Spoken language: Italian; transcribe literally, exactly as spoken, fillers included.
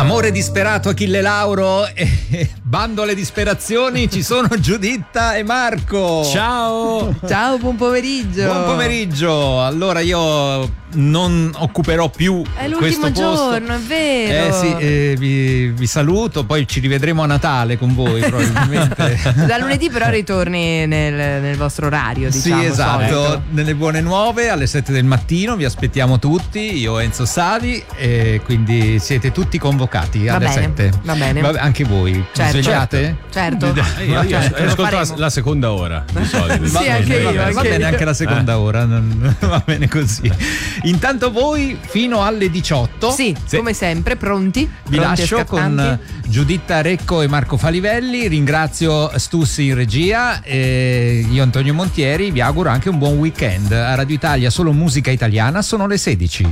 Amore disperato Achille Lauro e bando alle disperazioni, ci sono Giuditta e Marco. Ciao. Ciao, buon pomeriggio. Buon pomeriggio. Allora io non occuperò più è questo l'ultimo posto. giorno, è vero. Eh sì, eh, vi, vi saluto, poi ci rivedremo a Natale con voi probabilmente. Da lunedì però ritorni nel, nel vostro orario, diciamo. Sì, esatto, solito. nelle buone nuove alle sette del mattino vi aspettiamo tutti, io Enzo Savi, e quindi siete tutti convocati Va alle bene, sette. va bene. Va- anche voi, Certo. vi svegliate? Certo. Io, io Certo, lo ascolto la, faremo. la seconda ora di solito. Sì, Va bene, anche io, va bene, anche va bene io. anche la seconda ora, non- va bene così. Intanto voi fino alle diciotto. Sì, Sì. come sempre, pronti? Vi Pronti e lascio con scattanti? Giuditta Recco e Marco Falivelli. Ringrazio Stussi in regia e io Antonio Montieri. Vi auguro anche un buon weekend. A Radio Italia solo musica italiana, sono le sedici.